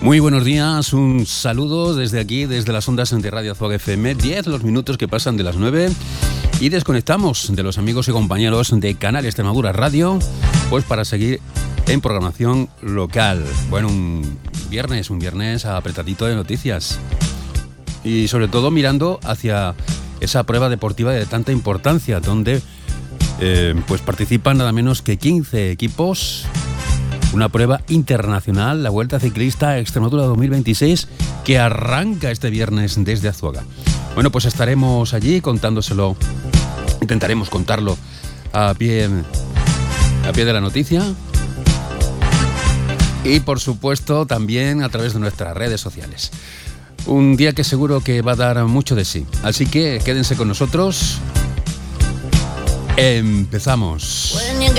Muy buenos días, un saludo desde aquí, desde las ondas de Radio Azuaga FM. 10 los minutos que pasan de las 9 y desconectamos de los amigos y compañeros de Canal Extremadura Radio, pues para seguir en programación local. Bueno, un viernes apretadito de noticias y sobre todo mirando hacia esa prueba deportiva de tanta importancia, donde pues participan nada menos que 15 equipos. Una prueba internacional, la Vuelta Ciclista Extremadura 2026, que arranca este viernes desde Azuaga. Bueno, pues estaremos allí contándoselo, intentaremos contarlo a pie de la noticia y, por supuesto, también a través de nuestras redes sociales. Un día que seguro que va a dar mucho de sí. Así que quédense con nosotros. Empezamos.